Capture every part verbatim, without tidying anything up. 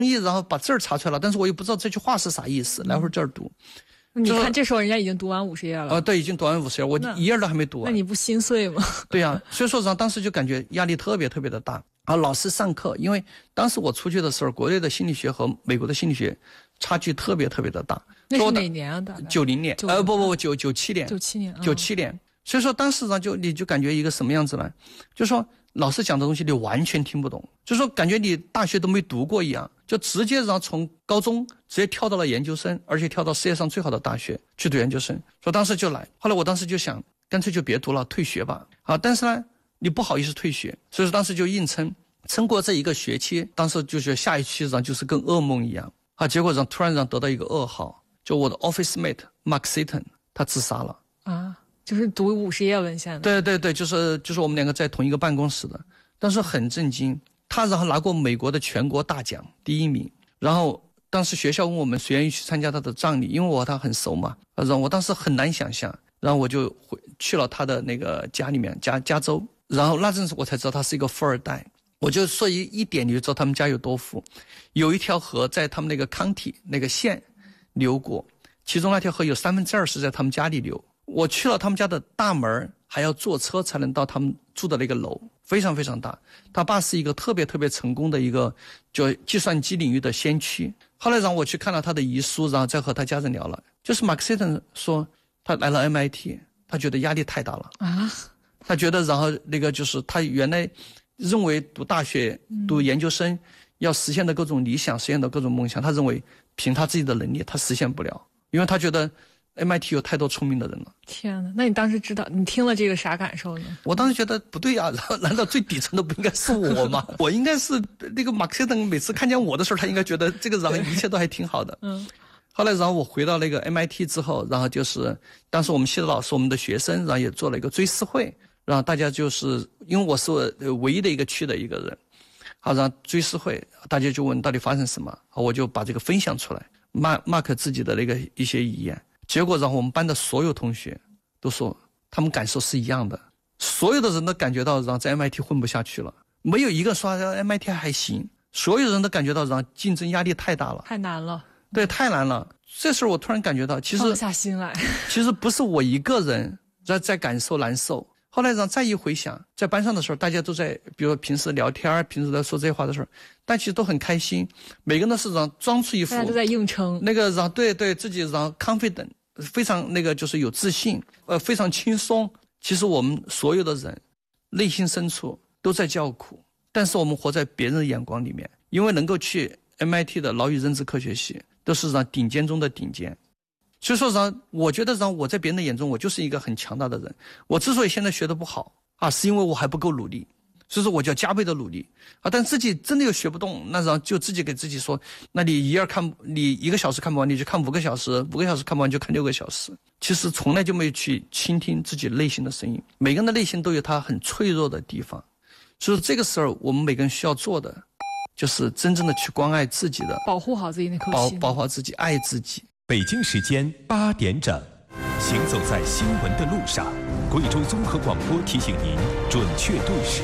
意，然后把字儿查出来了，但是我也不知道这句话是啥意思，来回这儿读。 你看，这时候人家已经读完五十页了。 呃，对，已经读完五十页，我一页都还没读完。 那你不心碎吗？ 对呀、啊，所以说上当时就感觉压力特别特别的大。啊，老师上课，因为当时我出去的时候，国内的心理学和美国的心理学差距特别特别的大。 那是哪年啊？大概九零年，呃，不不不，九九七年， 九七年， 九七年。所以说当时呢，就你就感觉一个什么样子呢？就说老师讲的东西你完全听不懂，就说感觉你大学都没读过一样，就直接让从高中直接跳到了研究生，而且跳到世界上最好的大学去读研究生。所以当时就来，后来我当时就想，干脆就别读了，退学吧。啊，但是呢，你不好意思退学，所以说当时就硬撑，撑过这一个学期。当时就觉得下一期上就是跟噩梦一样啊，结果让突然让得到一个噩耗，就我的 office mate Mark Seaton 他自杀了啊。就是读五十页文献的， 对对对，就是就是我们两个在同一个办公室的，但是很震惊，他然后拿过美国的全国大奖第一名，然后当时学校问我们谁愿意去参加他的葬礼，因为我和他很熟嘛，然后我当时很难想象，然后我就回去了他的那个家里面，加加州，然后那阵子我才知道他是一个富二代，我就说一一点你就知道他们家有多富，有一条河在他们那个county那个县流过，其中那条河有三分之二是在他们家里流。我去了他们家的大门，还要坐车才能到他们住的那个楼，非常非常大。他爸是一个特别特别成功的一个就计算机领域的先驱。后来让我去看了他的遗书，然后再和他家人聊了。就是 Mark Seaton 说他来了 M I T， 他觉得压力太大了啊，他觉得然后那个就是他原来认为读大学、读研究生要实现的各种理想、实现的各种梦想，他认为凭他自己的能力他实现不了，因为他觉得M I T 有太多聪明的人了。 天哪，那你当时知道你听了这个啥感受呢？ 我当时觉得不对啊，难道最底层的不应该是我吗？我应该是那个马克思等每次看见我的时候，他应该觉得这个然后一切都还挺好的。嗯。后来然后我回到那个 M I T 之后，然后就是当时我们系的老师我们的学生，然后也做了一个追思会，然后大家就是因为我是唯一的一个区的一个人，好，然后追思会大家就问到底发生什么，我就把这个分享出来，马马克自己的那个一些遗言。结果，然后我们班的所有同学都说，他们感受是一样的，所有的人都感觉到，然后在 M I T 混不下去了，没有一个说 M I T 还行，所有人都感觉到，然后竞争压力太大了， 太难了， 对，太难了。这时候我突然感觉到，其实放下心来， 其实不是我一个人在在感受难受。后来然后再一回想，在班上的时候，大家都在，比如平时聊天，平时在说这些话的时候，但其实都很开心，每个人都是让装出一副， 大家都在硬撑， 那个让对对自己让 confident。非常那个就是有自信，呃，非常轻松。其实我们所有的人内心深处都在叫苦，但是我们活在别人的眼光里面，因为能够去 M I T 的脑与认知科学系都是让顶尖中的顶尖，所以说让我觉得让我在别人的眼中我就是一个很强大的人。我之所以现在学得不好啊，是因为我还不够努力，所以说我就要加倍的努力啊！但自己真的又学不动，那然后就自己给自己说，那你一页看，你一个小时看不完，你就看五个小时，五个小时看不完就看六个小时。其实从来就没有去倾听自己内心的声音。每个人的内心都有他很脆弱的地方，所以这个时候我们每个人需要做的，就是真正的去关爱自己的， 保护好自己那颗心， 保保护好自己，爱自己。 北京时间八点整，行走在新闻的路上，贵州综合广播提醒您准确对时。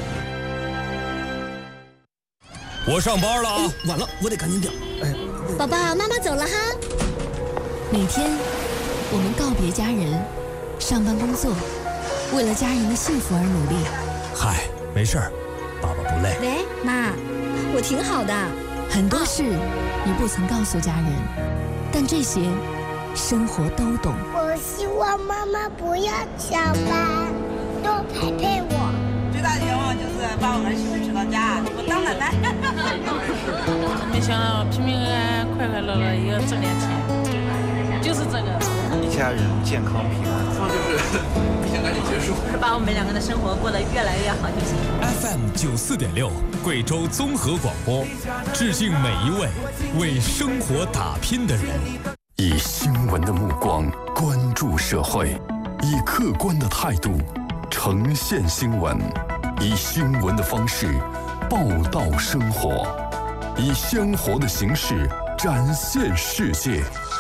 我上班了啊、 哎！晚了，我得赶紧点。哎， 宝宝，妈妈走了哈。 每天，我们告别家人，上班工作，为了家人的幸福而努力。 嗨，没事儿，爸爸不累。 喂，妈，我挺好的。 很多事你不曾告诉家人，但这些生活都懂。 我希望妈妈不要加班，多陪陪我。 最大的愿望就是把我儿媳妇娶到家，我当奶奶。 没想到平平安安、快快乐乐一个正年轻，就是这个。 一家人健康平安， 那就是先赶紧结束， 把我们两个的生活过得越来越好就行。 F M 九四点六，贵州综合广播，致敬每一位为生活打拼的人。 以新闻的目光关注社会，以客观的态度呈现新闻，以新闻的方式报道生活，以鲜活的形式展现世界。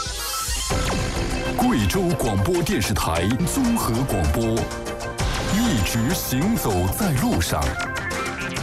贵州广播电视台综合广播，一直行走在路上。